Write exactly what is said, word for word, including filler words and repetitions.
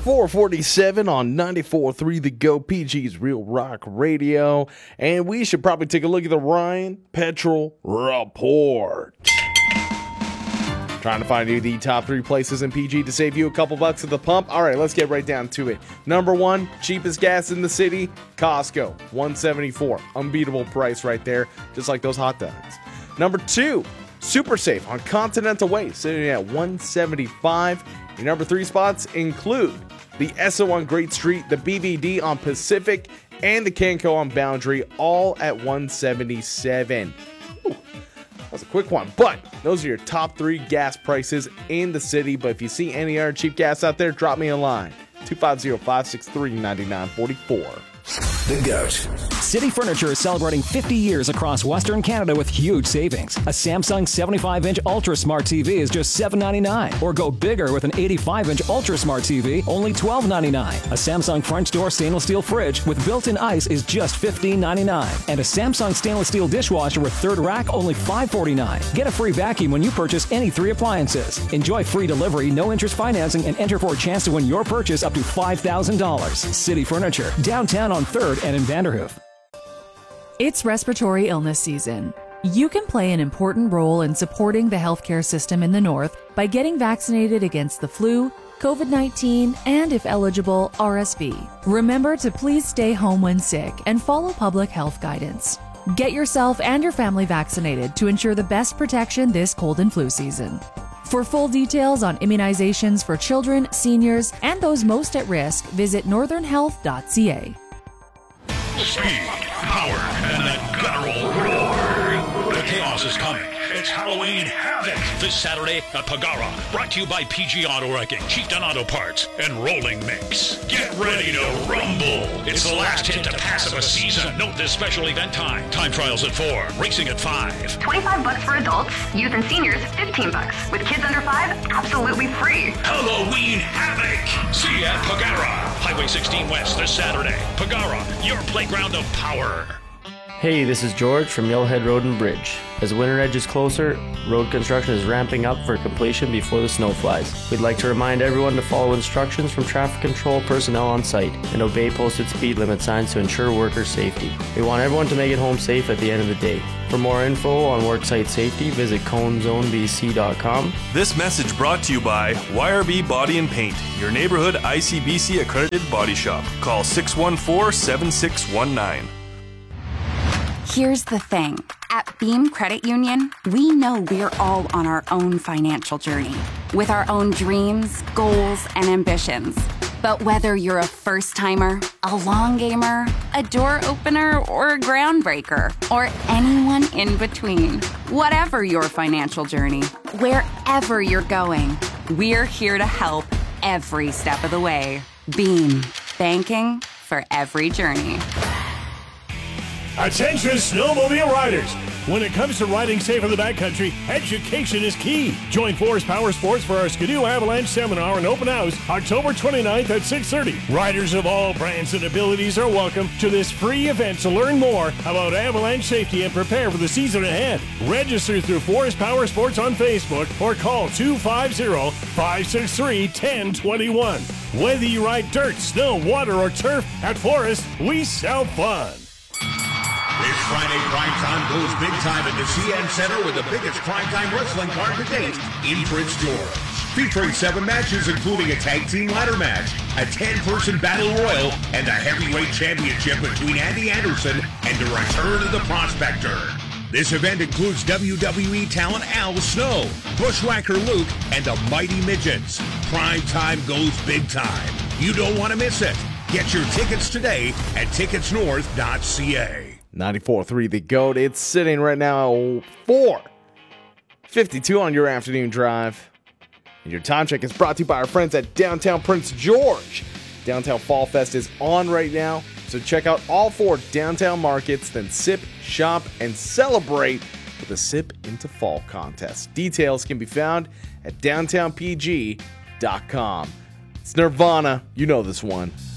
four forty-seven on ninety-four point three The Go, P G's Real Rock Radio. And we should probably take a look at the Ryan Petrol Report. Trying to find you the top three places in P G to save you a couple bucks at the pump. All right, let's get right down to it. Number one, cheapest gas in the city, Costco, one seventy-four. Unbeatable price right there, just like those hot dogs. Number two, Super Safe on Continental Way, sitting at one seventy-five. Your number three spots include the Esso on Great Street, the B V D on Pacific, and the Canco on Boundary, all at one seventy-seven. Ooh, that was a quick one, but those are your top three gas prices in the city. But if you see any other cheap gas out there, drop me a line, two five zero, five six three, nine nine four four. The Goat. City Furniture is celebrating fifty years across Western Canada with huge savings. A Samsung seventy-five inch Ultra Smart T V is just seven ninety-nine, or go bigger with an eighty-five inch Ultra Smart T V, only twelve ninety-nine. A Samsung French door stainless steel fridge with built-in ice is just fifteen ninety-nine, and a Samsung stainless steel dishwasher with third rack only five forty-nine. Get a free vacuum when you purchase any three appliances. Enjoy free delivery, no interest financing, and enter for a chance to win your purchase up to five thousand dollars. City Furniture, downtown on third and in Vanderhoof. It's respiratory illness season. You can play an important role in supporting the healthcare system in the North by getting vaccinated against the flu, COVID nineteen, and if eligible, R S V. Remember to please stay home when sick and follow public health guidance. Get yourself and your family vaccinated to ensure the best protection this cold and flu season. For full details on immunizations for children, seniors, and those most at risk, visit northern health dot c a. Speed, power, and that guttural roar. The chaos is coming. It's Halloween Havoc this Saturday at Pagara. Brought to you by P G Auto Wrecking, Chieftain Auto Parts, and Rolling Mix. Get ready to rumble. It's the last hit to pass of a season. Note this special event time. Time trials at four, racing at five. twenty-five bucks for adults, youth and seniors, fifteen bucks. With kids under five, absolutely free. Halloween Havoc. See you at Pagara. Highway sixteen West this Saturday. Pagara, your playground of power. Hey, this is George from Yellowhead Road and Bridge. As winter edges closer, road construction is ramping up for completion before the snow flies. We'd like to remind everyone to follow instructions from traffic control personnel on site and obey posted speed limit signs to ensure worker safety. We want everyone to make it home safe at the end of the day. For more info on worksite safety, visit cone zone b c dot com. This message brought to you by Y R B Body and Paint, your neighborhood I C B C accredited body shop. Call six one four, seven six one nine. Here's the thing. At Beam Credit Union, we know we're all on our own financial journey with our own dreams, goals, and ambitions. But whether you're a first-timer, a long gamer, a door opener, or a groundbreaker, or anyone in between, whatever your financial journey, wherever you're going, we're here to help every step of the way. Beam, banking for every journey. Attention snowmobile riders! When it comes to riding safe in the backcountry, education is key. Join Forest Power Sports for our Skidoo Avalanche Seminar and Open House October twenty-ninth at six thirty. Riders of all brands and abilities are welcome to this free event to learn more about avalanche safety and prepare for the season ahead. Register through Forest Power Sports on Facebook or call two five zero, five six three, one zero two one. Whether you ride dirt, snow, water, or turf, at Forest, we sell fun. This Friday, primetime goes big time at the C N Center with the biggest primetime wrestling card to date in Prince George. Featuring seven matches, including a tag team ladder match, a ten-person battle royal, and a heavyweight championship between Andy Anderson and the return of the Prospector. This event includes W W E talent Al Snow, Bushwhacker Luke, and the Mighty Midgets. Primetime goes big time. You don't want to miss it. Get your tickets today at tickets north dot c a. ninety-four point three The Goat. It's sitting right now four fifty-two on your afternoon drive. And your time check is brought to you by our friends at Downtown Prince George. Downtown Fall Fest is on right now, so check out all four downtown markets, then sip, shop, and celebrate with the Sip into Fall contest. Details can be found at downtown p g dot com. It's Nirvana. You know this one.